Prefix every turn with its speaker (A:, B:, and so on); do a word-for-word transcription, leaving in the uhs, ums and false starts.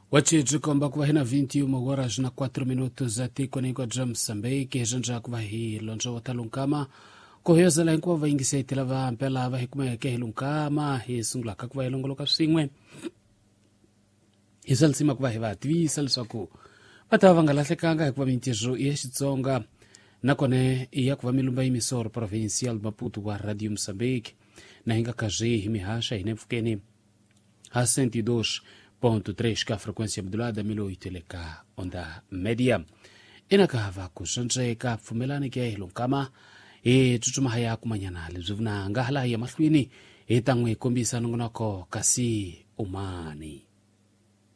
A: Wachitu komba kuwa hina vinte e uma horas na quatro minutos ati kwenye kwa jam Msambiki hijanja kuwa hii lonjo watalunkama kuhioza la inkuwa vaingise itilava mpela va hikuma ya kehilunkama hii sungla kakuwa ilongoloka singwe hisal sima kuwa hiva atvi sal soku pata vangalase kanga hikuwa mintijo ieshitsonga na kone iya kuwa milumba imisoro provincial Maputo wa Radio Msambiki na hinga kaji himihasha hinefukeni a cento e dois ponto três ka frequência modulada mil oito ka onda média ina kahava kushanje ka fumelani ke hilunkama e tutuma haya kumanyana lizuvna ngahala ya mahlwini e tangwe kombisa nongonako kasi umani